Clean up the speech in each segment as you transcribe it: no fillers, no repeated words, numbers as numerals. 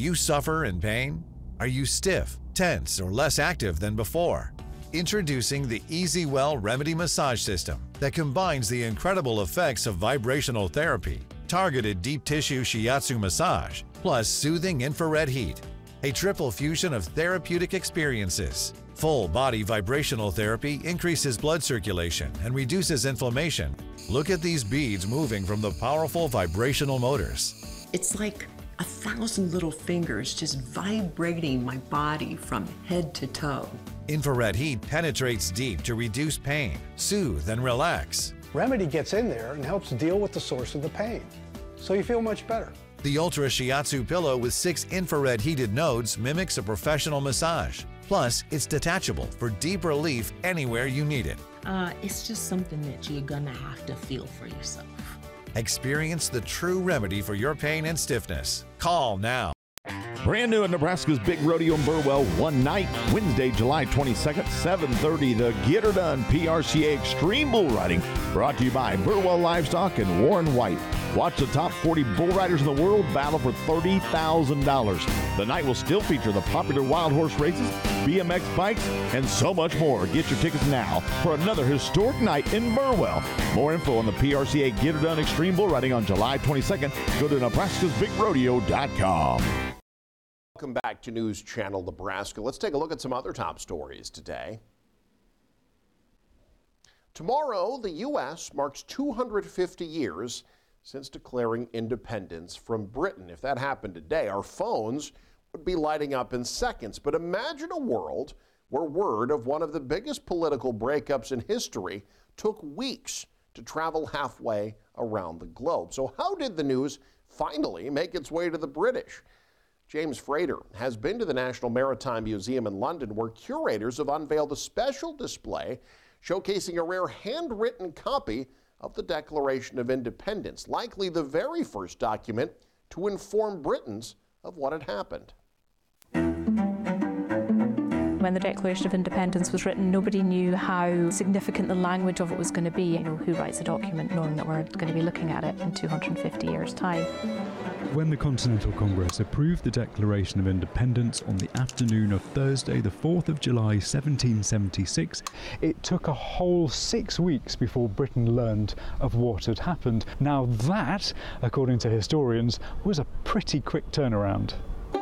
you suffer in pain? Are you stiff, tense, or less active than before? Introducing the EasyWell Remedy Massage System that combines the incredible effects of vibrational therapy, targeted deep tissue shiatsu massage, plus soothing infrared heat. A triple fusion of therapeutic experiences. Full body vibrational therapy increases blood circulation and reduces inflammation. Look at these beads moving from the powerful vibrational motors. It's like 1,000 little fingers just vibrating my body from head to toe. Infrared heat penetrates deep to reduce pain, soothe, and relax. Remedy gets in there and helps deal with the source of the pain, so you feel much better. The Ultra Shiatsu pillow with 6 infrared heated nodes mimics a professional massage. Plus, it's detachable for deep relief anywhere you need it. It's just something that you're gonna have to feel for yourself. Experience the true remedy for your pain and stiffness. Call now. Brand new at Nebraska's Big Rodeo in Burwell, one night, Wednesday, July 22nd, 7:30, the Get Her Done PRCA Extreme Bull Riding, brought to you by Burwell Livestock and Warren White. Watch the top 40 bull riders in the world battle for $30,000. The night will still feature the popular wild horse races, BMX bikes, and so much more. Get your tickets now for another historic night in Burwell. More info on the PRCA Get Her Done Extreme Bull Riding on July 22nd. Go to nebraskasbigrodeo.com. Welcome back to News Channel Nebraska. Let's take a look at some other top stories today. Tomorrow, the U.S. marks 250 years since declaring independence from Britain. If that happened today, our phones would be lighting up in seconds. But imagine a world where word of one of the biggest political breakups in history took weeks to travel halfway around the globe. So how did the news finally make its way to the British? James Frater has been to the National Maritime Museum in London, where curators have unveiled a special display showcasing a rare handwritten copy of the Declaration of Independence, likely the very first document to inform Britons of what had happened. When the Declaration of Independence was written, nobody knew how significant the language of it was going to be. You know, who writes a document knowing that we're going to be looking at it in 250 years' time? When the Continental Congress approved the Declaration of Independence on the afternoon of Thursday, the 4th of July, 1776, it took a whole 6 weeks before Britain learned of what had happened. Now that, according to historians, was a pretty quick turnaround.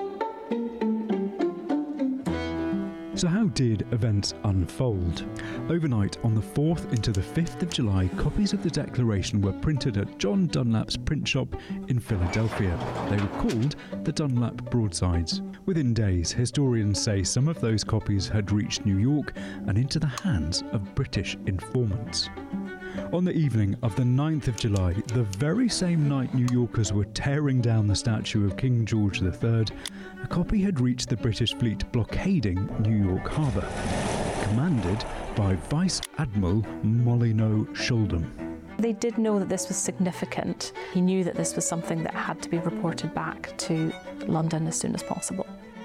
So how did events unfold? Overnight, on the 4th into the 5th of July, copies of the Declaration were printed at John Dunlap's print shop in Philadelphia. They were called the Dunlap Broadsides. Within days, historians say some of those copies had reached New York and into the hands of British informants. On the evening of the 9th of July, the very same night New Yorkers were tearing down the statue of King George III, a copy had reached the British fleet blockading New York Harbour, commanded by Vice Admiral Molyneux Schuldum. They did know that this was significant. He knew that this was something that had to be reported back to London as soon as possible.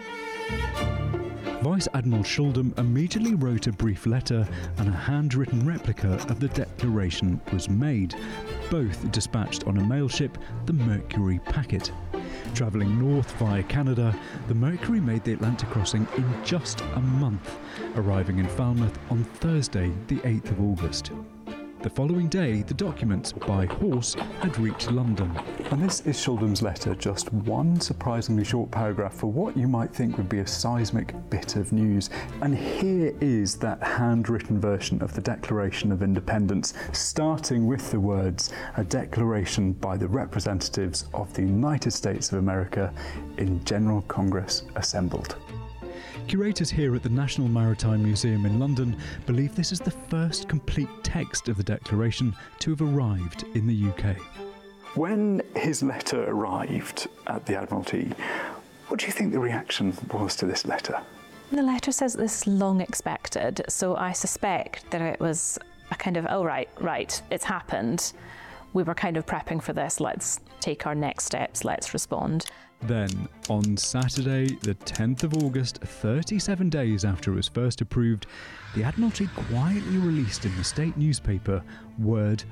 Vice Admiral Schuldum immediately wrote a brief letter, and a handwritten replica of the Declaration was made, both dispatched on a mail ship, the Mercury Packet. Travelling north via Canada, the Mercury made the Atlantic crossing in just a month, arriving in Falmouth on Thursday, the 8th of August. The following day, the documents, by horse, had reached London. And this is Schuldum's letter, just one surprisingly short paragraph for what you might think would be a seismic bit of news. And here is that handwritten version of the Declaration of Independence, starting with the words, "A declaration by the representatives of the United States of America in General Congress assembled." Curators here at the National Maritime Museum in London believe this is the first complete text of the Declaration to have arrived in the UK. When his letter arrived at the Admiralty, what do you think the reaction was to this letter? The letter says this is long expected, so I suspect that it was a kind of, oh right, it's happened. We were kind of prepping for this, let's take our next steps, let's respond. Then, on Saturday, the 10th of August, 37 days after it was first approved, the Admiralty quietly released in the state newspaper word